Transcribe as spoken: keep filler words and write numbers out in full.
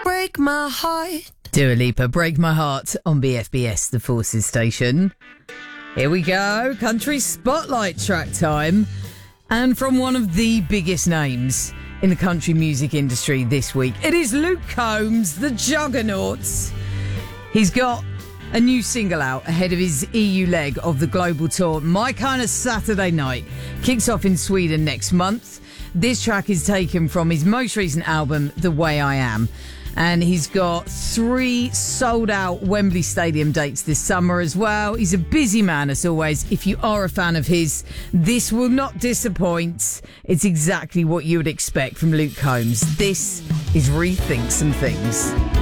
break my heart. Dua Lipa, Break My Heart on B F B S, the Forces station. Here we go, country spotlight track time. And from one of the biggest names in the country music industry this week, it is Luke Combs, the Juggernauts. He's got a new single out ahead of his E U leg of the global tour. My Kind of Saturday Night kicks off in Sweden next month. This track is taken from his most recent album, The Way I Am. And he's got three sold-out Wembley Stadium dates this summer as well. He's a busy man, as always. If you are a fan of his, this will not disappoint. It's exactly what you would expect from Luke Combs. This is Rethink Some Things.